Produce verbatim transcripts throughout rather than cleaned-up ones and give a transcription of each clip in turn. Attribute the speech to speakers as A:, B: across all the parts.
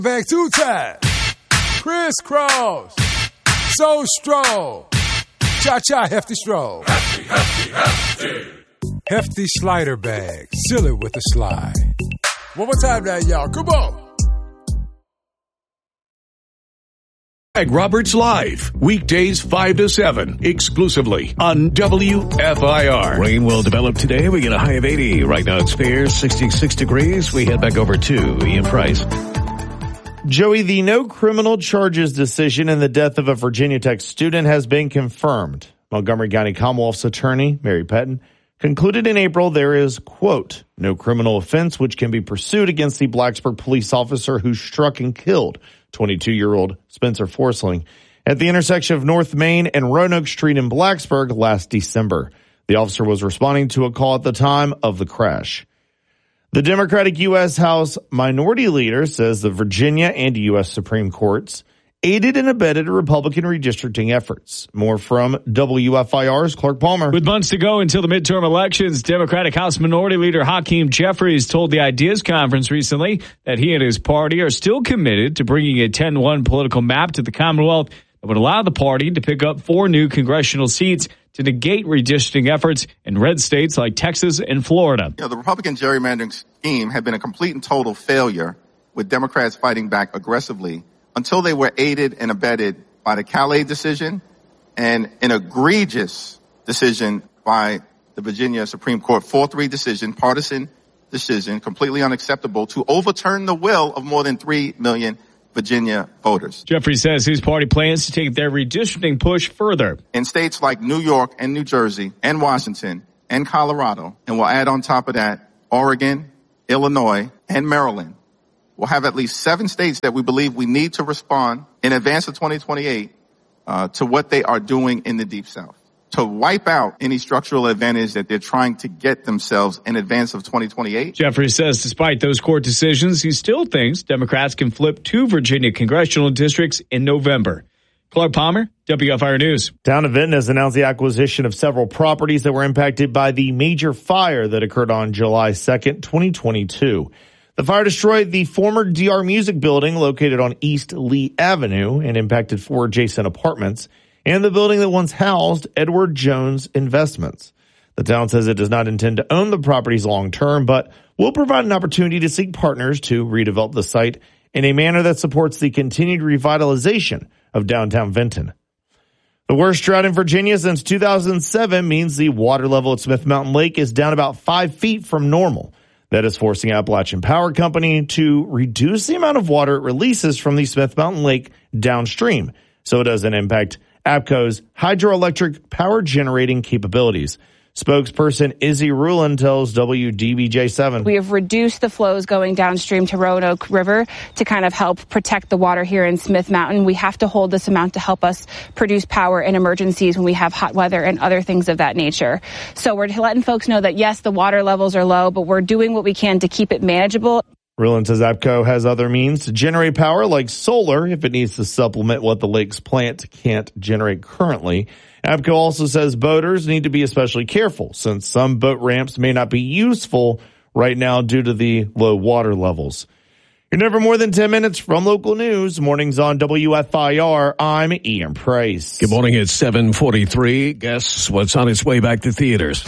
A: Back two times. Crisscross. So stroll. Cha-cha hefty stroll.
B: Hefty, hefty, hefty.
A: Hefty slider bag. Silly with a slide. One more time now, y'all. Come on.
B: Greg Roberts Live, weekdays five to seven, exclusively on W F I R.
C: Rain will develop today. We get a high of eighty. Right now it's fair, sixty-six degrees. We head back over to Ian Price.
D: Joey, the no criminal charges decision in the death of a Virginia Tech student has been confirmed. Montgomery County Commonwealth's attorney, Mary Pettin, concluded in April there is, quote, no criminal offense which can be pursued against the Blacksburg police officer who struck and killed twenty-two-year-old Spencer Forsling at the intersection of North Main and Roanoke Street in Blacksburg last December. The officer was responding to a call at the time of the crash. The Democratic U S House Minority Leader says the Virginia and U S Supreme Courts aided and abetted Republican redistricting efforts. More from W F I R's Clark Palmer.
E: With months to go until the midterm elections, Democratic House Minority Leader Hakeem Jeffries told the Ideas Conference recently that he and his party are still committed to bringing a ten one political map to the Commonwealth that would allow the party to pick up four new congressional seats to negate redistricting efforts in red states like Texas and Florida.
F: You know, the Republican gerrymandering scheme had been a complete and total failure, with Democrats fighting back aggressively until they were aided and abetted by the Calais decision and an egregious decision by the Virginia Supreme Court, four three decision, partisan decision, completely unacceptable, to overturn the will of more than three million Virginia voters.
E: Jeffrey says his party plans to take their redistricting push further.
F: In states like New York and New Jersey and Washington and Colorado, and we'll add on top of that Oregon, Illinois, and Maryland, we'll have at least seven states that we believe we need to respond in advance of twenty twenty-eight uh, to what they are doing in the Deep South, to wipe out any structural advantage that they're trying to get themselves in advance of twenty twenty-eight.
E: Jeffrey says despite those court decisions, he still thinks Democrats can flip two Virginia congressional districts in November. Clark Palmer, W F I R News.
D: Town of Vinton has announced the acquisition of several properties that were impacted by the major fire that occurred on July second, twenty twenty-two. The fire destroyed the former D R Music building located on East Lee Avenue and impacted four adjacent apartments and the building that once housed Edward Jones Investments. The town says it does not intend to own the properties long term, but will provide an opportunity to seek partners to redevelop the site in a manner that supports the continued revitalization of downtown Vinton. The worst drought in Virginia since two thousand seven means the water level at Smith Mountain Lake is down about five feet from normal. That is forcing Appalachian Power Company to reduce the amount of water it releases from the Smith Mountain Lake downstream, so it doesn't impact APCO's hydroelectric power generating capabilities. Spokesperson Izzy Rulin tells W D B J seven.
G: We have reduced the flows going downstream to Roanoke River to kind of help protect the water here in Smith Mountain. We have to hold this amount to help us produce power in emergencies when we have hot weather and other things of that nature. So we're letting folks know that, yes, the water levels are low, but we're doing what we can to keep it manageable.
D: Rulin says APCO has other means to generate power, like solar, if it needs to supplement what the lake's plant can't generate currently. APCO also says boaters need to be especially careful since some boat ramps may not be useful right now due to the low water levels. You're never more than ten minutes from local news. Mornings on W F I R. I'm Ian Price.
C: Good morning. It's seven forty-three. Guess what's on its way back to theaters?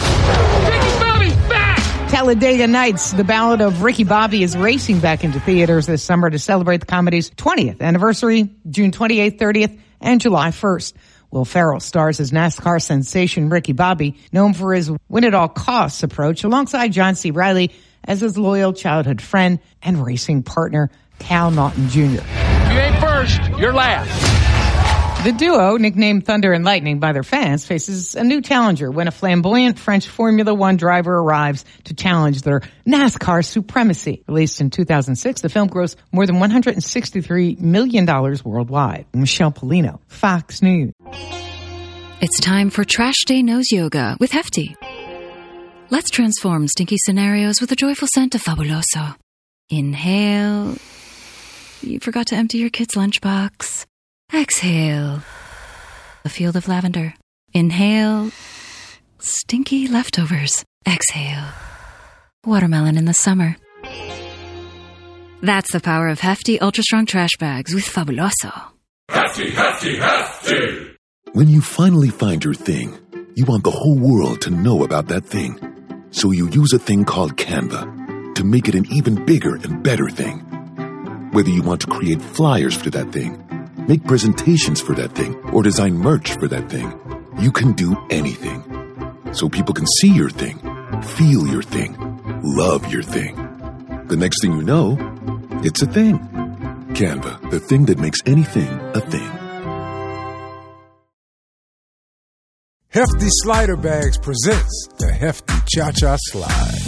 H: Talladega Nights, the ballad of Ricky Bobby, is racing back into theaters this summer to celebrate the comedy's twentieth anniversary, June twenty-eighth, thirtieth, and July first. Will Ferrell stars as NASCAR sensation Ricky Bobby, known for his win-at-all-costs approach, alongside John C. Reilly as his loyal childhood friend and racing partner, Cal Naughton Junior
I: You ain't first, you're last.
H: The duo, nicknamed Thunder and Lightning by their fans, faces a new challenger when a flamboyant French Formula One driver arrives to challenge their NASCAR supremacy. Released in two thousand six, the film grossed more than one hundred sixty-three million dollars worldwide. Michelle Polino, Fox News.
J: It's time for Trash Day Nose Yoga with Hefty. Let's transform stinky scenarios with a joyful scent of Fabuloso. Inhale. You forgot to empty your kid's lunchbox. Exhale. A field of lavender. Inhale. Stinky leftovers. Exhale. Watermelon in the summer. That's the power of hefty, ultra-strong trash bags with Fabuloso.
K: Hefty, hefty, hefty!
L: When you finally find your thing, you want the whole world to know about that thing. So you use a thing called Canva to make it an even bigger and better thing. Whether you want to create flyers for that thing, make presentations for that thing, or design merch for that thing, you can do anything. So people can see your thing, feel your thing, love your thing. The next thing you know, it's a thing. Canva, the thing that makes anything a thing.
A: Hefty Slider Bags presents the Hefty Cha-Cha Slide.